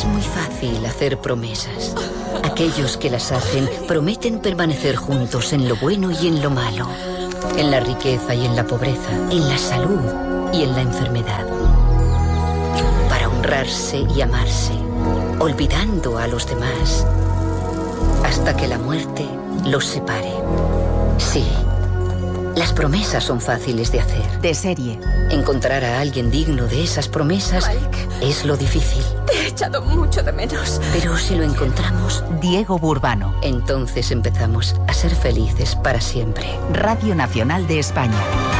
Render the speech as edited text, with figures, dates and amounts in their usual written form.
Es muy fácil hacer promesas. Aquellos que las hacen prometen permanecer juntos en lo bueno y en lo malo, en la riqueza y en la pobreza, en la salud y en la enfermedad, para honrarse y amarse, olvidando a los demás, hasta que la muerte los separe. Sí, las promesas son fáciles de hacer. De serie. Encontrar a alguien digno de esas promesas, Mike, es lo difícil. Te he echado mucho de menos. Pero si lo encontramos, Diego Burbano. Entonces empezamos a ser felices para siempre. Radio Nacional de España.